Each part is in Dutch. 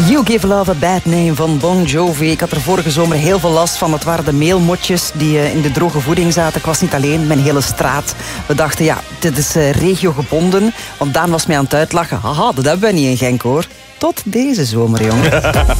You Give Love a Bad Name van Bon Jovi. Ik had er vorige zomer heel veel last van. Het waren de meelmotjes die in de droge voeding zaten. Ik was niet alleen, mijn hele straat. We dachten, ja, dit is regiogebonden. Want Daan was mij aan het uitlachen. Haha, dat hebben we niet in Genk, hoor. Tot deze zomer, jongen.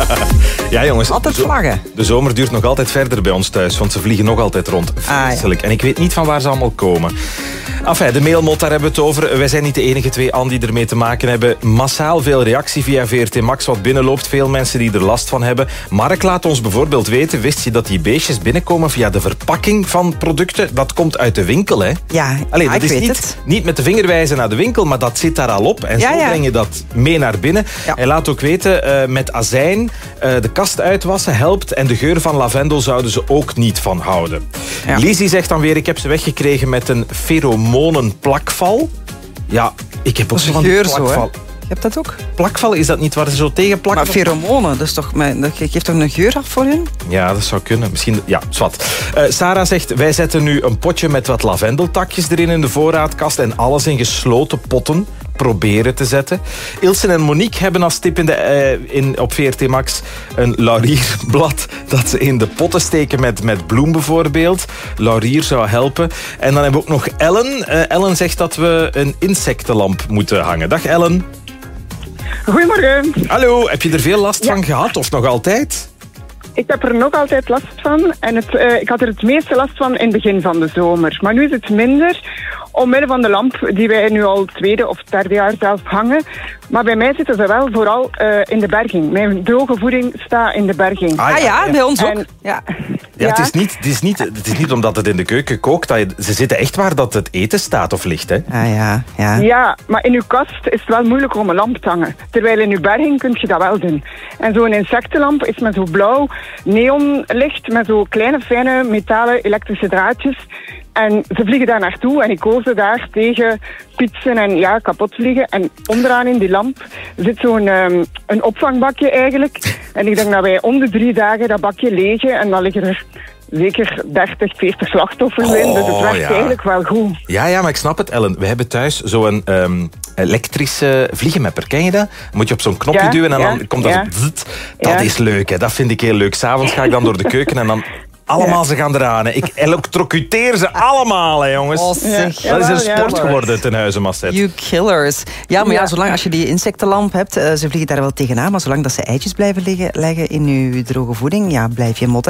Ja, jongens. Altijd vlaggen. De zomer duurt nog altijd verder bij ons thuis, want ze vliegen nog altijd rond. Vreselijk. En ik weet niet van waar ze allemaal komen. Enfin, de mailmot, daar hebben we het over. Wij zijn niet de enige twee die ermee te maken hebben. Massaal veel reactie via VRT Max wat binnenloopt. Veel mensen die er last van hebben. Mark laat ons bijvoorbeeld weten, wist je dat die beestjes binnenkomen via de verpakking van producten? Dat komt uit de winkel, hè? Ja, Allee, dat ik is weet niet met de vinger wijzen naar de winkel, maar dat zit daar al op. En zo breng je dat mee naar binnen. Ja. Hij laat ook weten, met azijn de kast uitwassen helpt. En de geur van lavendel zouden ze ook niet van houden. Ja. Lizzie zegt dan weer, ik heb ze weggekregen met een pheromonenplakval. Ja, ik heb ook zo'n plakval. Zo, je hebt dat ook? Plakval, is dat niet waar ze zo tegen plakken? Maar pheromonen, dat geeft toch een geur af voor hun? Ja, dat zou kunnen. Misschien, ja, zwart. Sarah zegt, wij zetten nu een potje met wat lavendeltakjes erin in de voorraadkast en alles in gesloten potten proberen te zetten. Ilse en Monique hebben als tip op VRT Max een laurierblad dat ze in de potten steken met bloem bijvoorbeeld. Laurier zou helpen. En dan hebben we ook nog Ellen. Ellen zegt dat we een insectenlamp moeten hangen. Dag Ellen. Goedemorgen. Hallo, heb je er veel last van gehad of nog altijd? Ik heb er nog altijd last van. En ik had er het meeste last van in het begin van de zomer. Maar nu is het minder, omwille van de lamp die wij nu al tweede of derde jaar zelf hangen. Maar bij mij zitten ze wel vooral in de berging. Mijn droge voeding staat in de berging. Ah ja, bij ons ook. Ja. Ja, het is niet omdat het in de keuken kookt. Ze zitten echt waar dat het eten staat of ligt, hè? Ah ja. Ja, maar in uw kast is het wel moeilijk om een lamp te hangen. Terwijl in uw berging kun je dat wel doen. En zo'n insectenlamp is met zo'n blauw neonlicht met zo kleine fijne metalen elektrische draadjes. En ze vliegen daar naartoe en ik hoor ze daar tegen pietsen en kapot vliegen. En onderaan in die lamp zit zo'n een opvangbakje eigenlijk. En ik denk dat wij om de 3 dagen dat bakje legen en dan liggen er zeker 30, 40 slachtoffers in. Dus het werkt eigenlijk wel goed. Ja, maar ik snap het, Ellen. We hebben thuis zo'n elektrische vliegenmapper. Ken je dat? Dan moet je op zo'n knopje duwen en dan komt dat zo... Zzzt. Dat is leuk, hè. Dat vind ik heel leuk. 's Avonds ga ik dan door de keuken en dan... Allemaal ze gaan eraan. Hè. Ik elektrocuteer ze allemaal, hè, jongens. Oh, zeg. Dat is een sport geworden ten huize Masset. You killers. Ja, maar zolang als je die insectenlamp hebt, ze vliegen daar wel tegenaan, maar zolang dat ze eitjes blijven leggen in je droge voeding, blijf je motten.